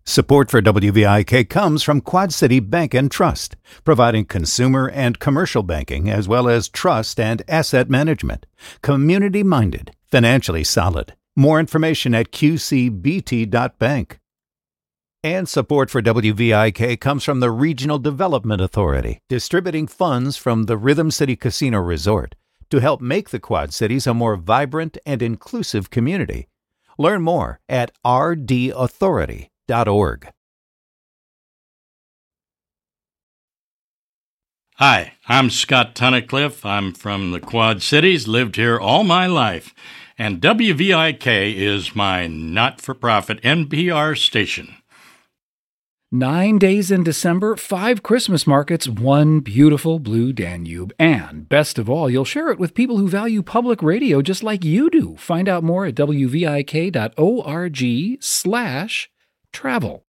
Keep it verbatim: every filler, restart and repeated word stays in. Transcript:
Support for W V I K comes from Quad City Bank and Trust, providing consumer and commercial banking as well as trust and asset management. Community-minded, financially solid. More information at q c b t dot bank. And support for W V I K comes from the Regional Development Authority, distributing funds from the Rhythm City Casino Resort to help make the Quad Cities a more vibrant and inclusive community. Learn more at r d authority dot org. Hi, I'm Scott Tunnicliffe. I'm from the Quad Cities, lived here all my life, and W V I K is my not-for-profit N P R station. Nine days in December, five Christmas markets, one beautiful blue Danube. And best of all, you'll share it with people who value public radio just like you do. Find out more at w v i k dot org slash travel.